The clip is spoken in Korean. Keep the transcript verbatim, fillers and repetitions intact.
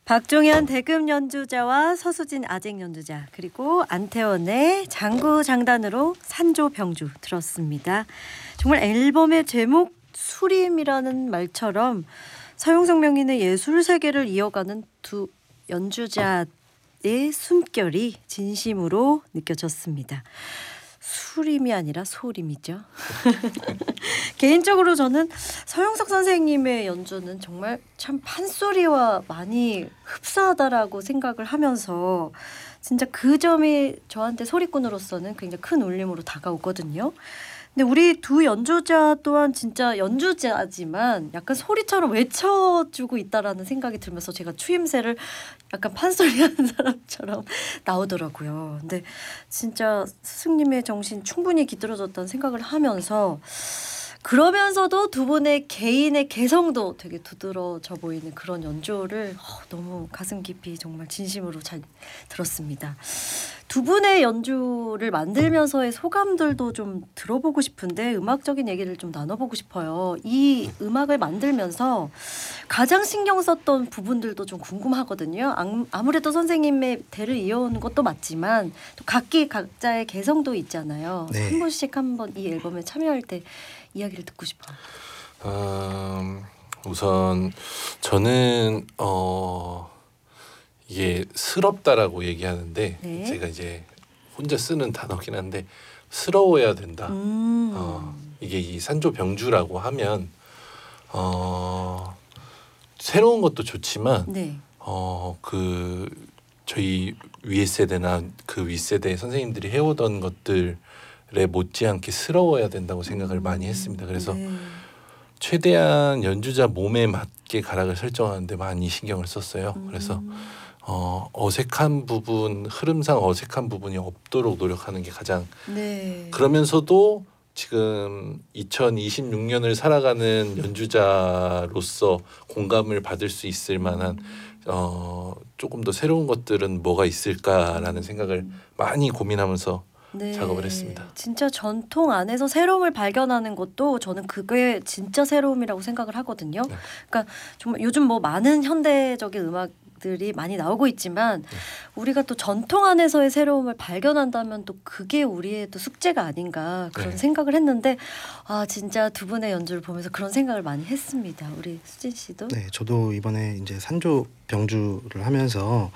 박종현 대금 연주자와 서수진 아쟁 연주자 그리고 안태원의 장구장단으로 산조병주 들었습니다. 정말 앨범의 제목 수림이라는 말처럼 서용석 명인의 예술 세계를 이어가는 두 연주자의 숨결이 진심으로 느껴졌습니다. 수림이 아니라 소림이죠. 개인적으로 저는 서용석 선생님의 연주는 정말 참 판소리와 많이 흡사하다라고 생각을 하면서 진짜 그 점이 저한테 소리꾼으로서는 굉장히 큰 울림으로 다가오거든요. 근데 우리 두 연주자 또한 진짜 연주자지만 약간 소리처럼 외쳐주고 있다라는 생각이 들면서 제가 추임새를 약간 판소리하는 사람처럼 나오더라고요. 근데 진짜 스승님의 정신 충분히 깃들어졌다는 생각을 하면서 그러면서도 두 분의 개인의 개성도 되게 두드러져 보이는 그런 연주를 어, 너무 가슴 깊이 정말 진심으로 잘 들었습니다. 두 분의 연주를 만들면서의 소감들도 좀 들어보고 싶은데 음악적인 얘기를 좀 나눠보고 싶어요. 이 음악을 만들면서 가장 신경 썼던 부분들도 좀 궁금하거든요. 아무래도 선생님의 대를 이어오는 것도 맞지만 또 각기 각자의 개성도 있잖아요. 네. 한 분씩 한번 이 앨범에 참여할 때 이야기를 듣고 싶어요. 음, 우선 저는 어 이게 스럽다라고 얘기하는데 네. 제가 이제 혼자 쓰는 단어긴 한데 스러워야 된다. 음. 어, 이게 이 산조병주라고 하면 어, 새로운 것도 좋지만 네. 어, 그 저희 위에 세대나 그 윗세대 선생님들이 해오던 것들에 못지않게 스러워야 된다고 생각을 많이 했습니다. 그래서 네. 최대한 연주자 몸에 맞게 가락을 설정하는데 많이 신경을 썼어요. 그래서 음. 어, 어색한 부분, 흐름상 어색한 부분이 없도록 노력하는 게 가장 네. 그러면서도 지금 이천이십육 년을 살아가는 연주자로서 공감을 받을 수 있을 만한 어, 조금 더 새로운 것들은 뭐가 있을까라는 생각을 많이 고민하면서 네. 작업을 했습니다. 진짜 전통 안에서 새로움을 발견하는 것도 저는 그게 진짜 새로움이라고 생각을 하거든요. 네. 그러니까 정말 요즘 뭐 많은 현대적인 음악들이 많이 나오고 있지만 네. 우리가 또 전통 안에서의 새로움을 발견한다면 또 그게 우리의 또 숙제가 아닌가 그런 네. 생각을 했는데 아 진짜 두 분의 연주를 보면서 그런 생각을 많이 했습니다. 우리 수진 씨도. 네, 저도 이번에 이제 산조 병주를 하면서